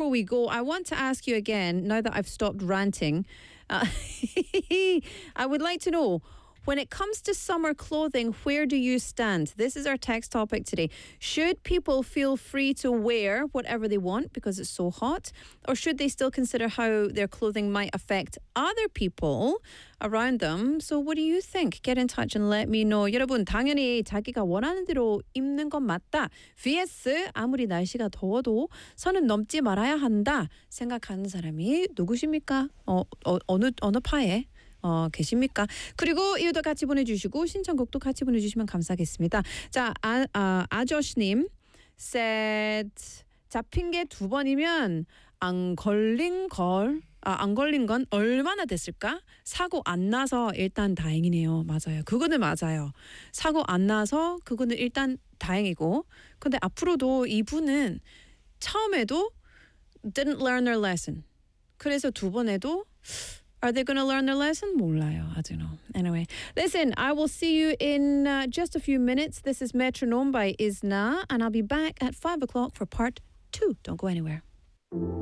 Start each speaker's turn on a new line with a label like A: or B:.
A: we go, I want to ask you again, now that I've stopped ranting, I would like to know, when it comes to summer clothing, where do you stand? This is our text topic today. Should people feel free to wear whatever they want because it's so hot? Or should they still consider how their clothing might affect other people around them? So what do you think? Get in touch and let me know. 여러분, 당연히 자기가 원하는 대로 입는 건 맞다. vs 아무리 날씨가 더워도 선은 넘지 말아야 한다 생각하는 사람이 누구십니까? 어느 파에 계십니까? 그리고 이유도 같이 보내주시고 신청곡도 같이 보내주시면 감사하겠습니다. 자, 아저씨님 said 잡힌 게 2번이면 안 걸린 건 얼마나 됐을까? 사고 안 나서 일단 다행이네요. 맞아요. 그거는 맞아요. 사고 안 나서 그거는 일단 다행이고, 근데 앞으로도 이분은 처음에도 didn't learn their lesson. 그래서 2번 해도 Are they going to learn their lesson? 몰라요. I don't know. Anyway, listen, I will see you in just a few minutes. This is Metronome by Isna, and I'll be back at 5 o'clock for part 2. Don't go anywhere.